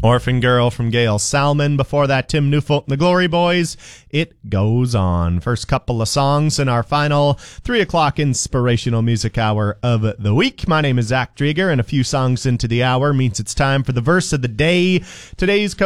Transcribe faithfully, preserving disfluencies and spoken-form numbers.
Orphan Girl from Gail Salmon. Before that, Tim Newfolt and the Glory Boys. It Goes On. First couple of songs in our final three o'clock inspirational music hour of the week. My name is Zach Drieger, and a few songs into the hour means it's time for the verse of the day. Today's